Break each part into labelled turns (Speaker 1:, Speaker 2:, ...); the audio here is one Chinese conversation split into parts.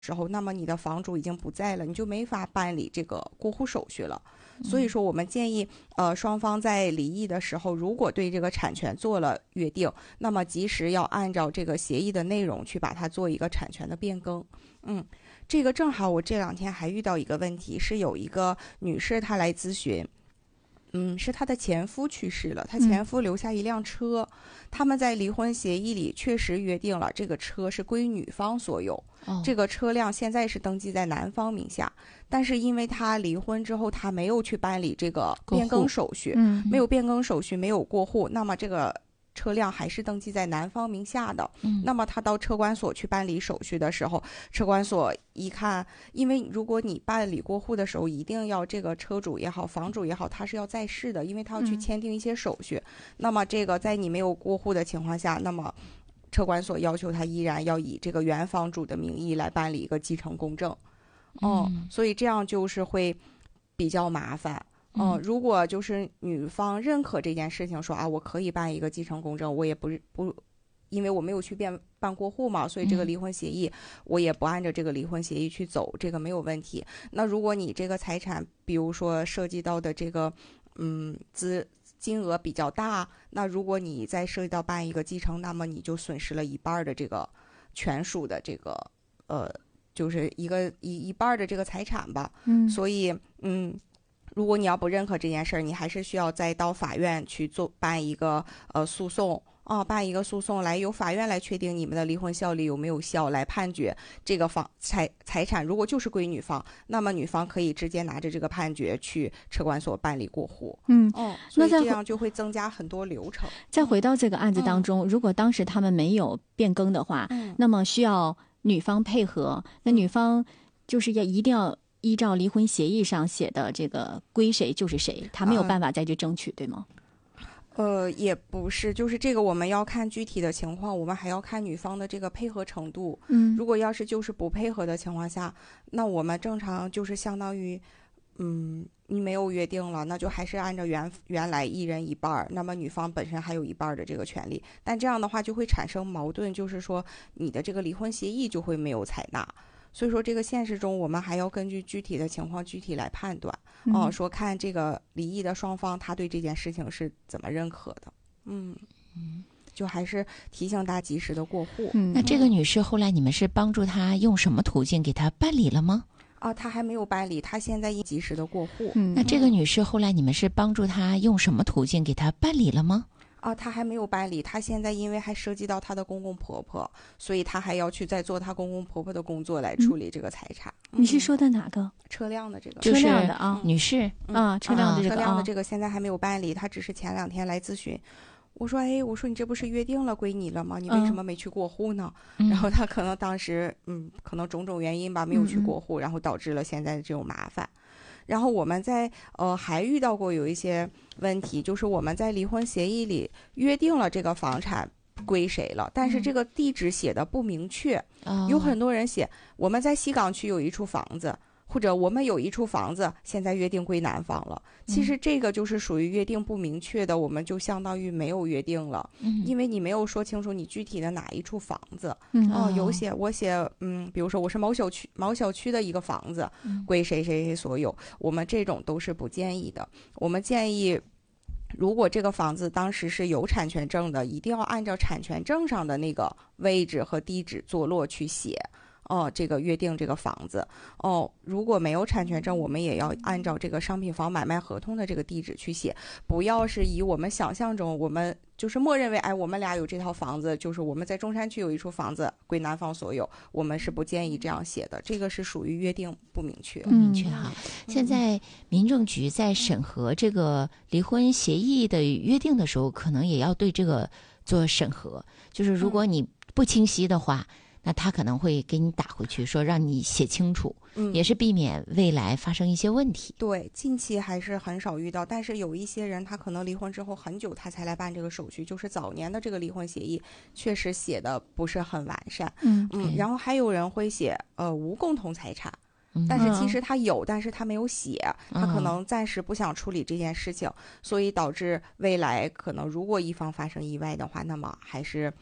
Speaker 1: 时候，那么你的房主已经不在了，你就没法办理这个过户手续了。所以说，我们建议，双方在离异的时候，如果对这个产权做了约定，那么及时要按照这个协议的内容去把它做一个产权的变更。这个正好我这2天还遇到一个问题，是有一个女士她来咨询。是她的前夫去世了，她前夫留下一辆车，他们在离婚协议里确实约定了这个车是归女方所有，这个车辆现在是登记在男方名下，但是因为他离婚之后，他没有去办理这个变更手续，没有变更手续，没有过户，那么这个车辆还是登记在男方名下的。那么他到车管所去办理手续的时候，车管所一看，因为如果你办理过户的时候，一定要这个车主也好，房主也好，他是要在世的，因为他要去签订一些手续。那么这个在你没有过户的情况下，那么车管所要求他依然要以这个原房主的名义来办理一个继承公证。所以这样就是会比较麻烦。如果就是女方认可这件事情，说我可以办一个继承公证，我也不因为我没有去办过户嘛，所以这个离婚协议我也不按照这个离婚协议去走，这个没有问题。那如果你这个财产，比如说涉及到的这个金额比较大，那如果你再涉及到办一个继承，那么你就损失了一半的这个权属的这个就是一半的这个财产吧。所以如果你要不认可这件事儿，你还是需要再到法院去办一个诉讼办一个诉讼来由法院来确定你们的离婚效力有没有效，来判决这个财产如果就是归女方，那么女方可以直接拿着这个判决去车管所办理过户。所以这样就会增加很多流程。
Speaker 2: 再回到这个案子当中，如果当时他们没有变更的话，那么需要女方配合，那女方就是一定要依照离婚协议上写的这个归谁就是谁，他没有办法再去争取，对吗？
Speaker 1: 也不是，就是这个我们要看具体的情况，我们还要看女方的这个配合程度。如果要是就是不配合的情况下，那我们正常就是相当于你没有约定了，那就还是按照原来一人一半，那么女方本身还有一半的这个权利，但这样的话就会产生矛盾，就是说你的这个离婚协议就会没有采纳。所以说这个现实中我们还要根据具体的情况具体来判断。说看这个离异的双方他对这件事情是怎么认可的。就还是提醒他及时的过户。
Speaker 3: 那这个女士后来你们是帮助她用什么途径给她办理了吗？
Speaker 1: 她还没有办理，她现在及时的过户。
Speaker 3: 那这个女士后来你们是帮助她用什么途径给她办理了吗？
Speaker 1: 她还没有办理，她现在因为还涉及到她的公公婆婆，所以她还要去再做她公公婆婆的工作来处理这个财产。
Speaker 2: 你是说的哪个？
Speaker 1: 车辆的这个，
Speaker 2: 车辆的
Speaker 3: 女士
Speaker 2: 车辆的这个，
Speaker 1: 车辆的这个现在还没有办理，她只是前2天来咨询。我说你这不是约定了归你了吗？你为什么没去过户呢？然后她可能当时可能种种原因吧，没有去过户，然后导致了现在的这种麻烦。然后我们在还遇到过有一些问题，就是我们在离婚协议里约定了这个房产归谁了，但是这个地址写的不明确。有很多人写我们在西岗区有一处房子，或者我们有一处房子现在约定归男方了。其实这个就是属于约定不明确的，我们就相当于没有约定了。因为你没有说清楚你具体的哪一处房子。我写比如说我是某小区的一个房子归谁谁谁所有，我们这种都是不建议的。我们建议如果这个房子当时是有产权证的，一定要按照产权证上的那个位置和地址坐落去写。这个约定这个房子。如果没有产权证，我们也要按照这个商品房买卖合同的这个地址去写，不要是以我们想象中，我们就是默认为我们俩有这套房子，就是我们在中山区有一处房子归男方所有，我们是不建议这样写的，这个是属于约定不明确。
Speaker 3: 哈。现在民政局在审核这个离婚协议的约定的时候，可能也要对这个做审核，就是如果你不清晰的话，那他可能会给你打回去说让你写清楚，也是避免未来发生一些问题。
Speaker 1: 对，近期还是很少遇到，但是有一些人他可能离婚之后很久他才来办这个手续，就是早年的这个离婚协议确实写的不是很完善。然后还有人会写无共同财产，但是其实他有，但是他没有写，他可能暂时不想处理这件事情，所以导致未来可能如果一方发生意外的话，那么还是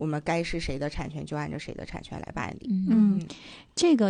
Speaker 1: 我们该是谁的产权就按照谁的产权来办理。
Speaker 2: 这个